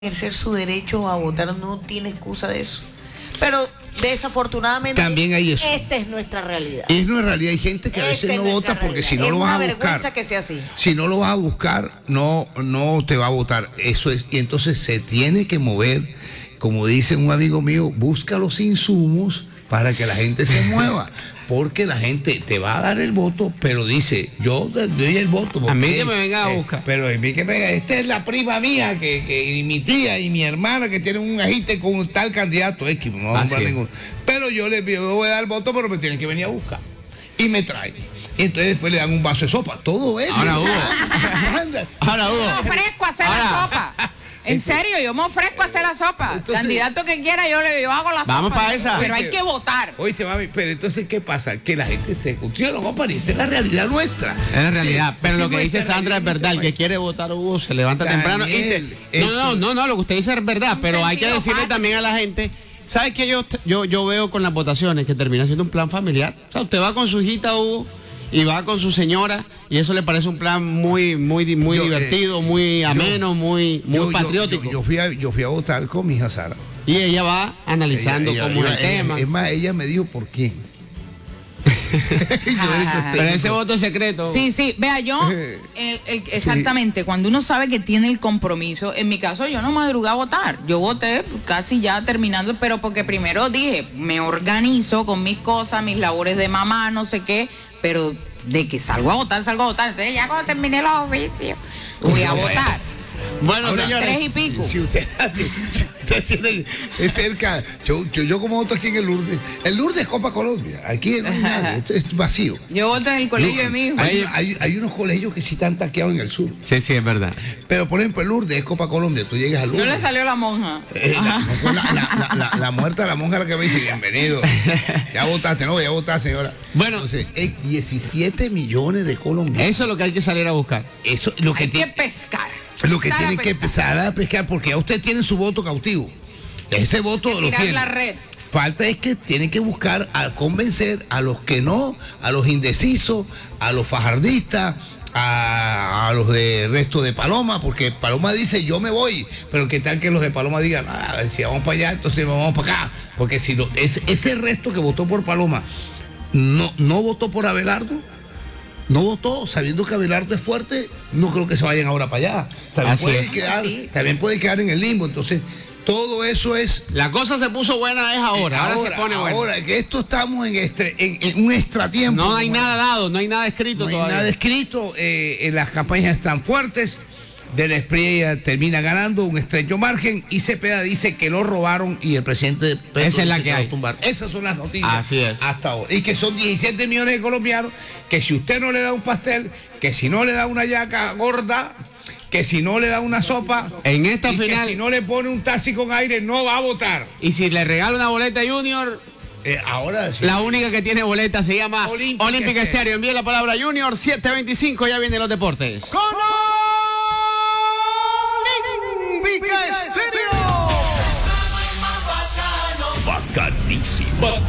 ejercer su derecho a votar, no tiene excusa de eso. Pero desafortunadamente también hay eso. Esta es nuestra realidad. Es nuestra realidad. Hay gente que a veces no vota porque si no lo vas a buscar. Es una vergüenza que sea así. Si no lo vas a buscar, no te va a votar. Eso es, y entonces se tiene que mover, como dice un amigo mío, busca los insumos para que la gente se mueva, porque la gente te va a dar el voto, pero dice, yo doy el voto. A mí que me venga a buscar. Pero a mí que me venga, esta es la prima mía, y mi tía y mi hermana que tienen un agite con un tal candidato X, no va a comprar ninguno. Pero yo le voy a dar el voto, pero me tienen que venir a buscar. Y me traen. Y entonces después le dan un vaso de sopa, todo eso. Ahora Hugo. Yo me ofrezco a hacer la sopa. En serio, yo me ofrezco a hacer la sopa. Entonces, candidato que quiera, yo hago la sopa. Vamos para esa. Pero hay que votar. Oíste, mami, pero entonces, ¿qué pasa? Que la gente se escuchó, no parece la realidad nuestra. Es la realidad. Sí, pero sí, lo que dice Sandra es verdad. El que quiere votar, Hugo, se levanta temprano. No, lo que usted dice es verdad. Pero hay que decirle también a la gente. ¿Sabes qué yo veo con las votaciones? Que termina siendo un plan familiar. O sea, usted va con su hijita, Hugo, y va con su señora, y eso le parece un plan muy divertido, muy ameno, muy patriótico. Yo fui a votar con mi hija Sara. Y ella va analizando cómo es el tema. Es más, ella me dijo por quién. Pero ese voto es secreto. Sí, vea, yo, exactamente, cuando uno sabe que tiene el compromiso, en mi caso yo no madrugué a votar, yo voté casi ya terminando, pero porque primero dije, me organizo con mis cosas, mis labores de mamá, no sé qué, pero de que salgo a votar, entonces ya cuando terminé los oficios, voy a votar. Bueno, ahora, señores, 3 y pico. Si usted tiene cerca, yo como voto aquí en el Lourdes es Copa Colombia, aquí no hay nada, esto es vacío. Yo voto en el colegio de mi hijo. Hay unos colegios que sí están taqueados en el sur. Sí, es verdad. Pero por ejemplo, el Lourdes es Copa Colombia, tú llegas al Lourdes. No le salió la monja. La muerta, la monja la que me dice, bienvenido. Ya votaste, señora. Bueno, entonces, 17 millones de colombianos. Eso es lo que hay que salir a buscar. Eso lo que hay que pescar. Lo que tiene que empezar a pescar, porque ya usted tiene su voto cautivo. Ese voto lo tiene. Tirar la red. Falta es que tiene que buscar a convencer a los que no, a los indecisos, a los fajardistas, a los de resto de Paloma, porque Paloma dice yo me voy, pero qué tal que los de Paloma digan, si vamos para allá, entonces vamos para acá, porque si no, ese resto que votó por Paloma no votó por Abelardo. No votó, sabiendo que Abelardo es fuerte, no creo que se vayan ahora para allá. También puede quedar en el limbo. Entonces, todo eso es. La cosa se puso buena ahora se pone buena. Ahora que esto estamos en un extratiempo. No hay nada dado, no hay nada escrito todavía. No hay nada escrito, las campañas están fuertes. Del Espriella termina ganando un estrecho margen y Cepeda dice que lo robaron y el presidente Petro esa es la que hay. Tumbar. Esas son las noticias. Así es. Hasta ahora. Y que son 17 millones de colombianos, que si usted no le da un pastel, que si no le da una yaca gorda, que si no le da una sopa, en esta y final, que si no le pone un taxi con aire, no va a votar. Y si le regala una boleta Junior, ahora sí. La única que tiene boleta se llama Olímpica Estéreo. Envíe la palabra Junior 725, ya vienen los deportes. ¡Con Olímpica Estéreo! Bacanísimo.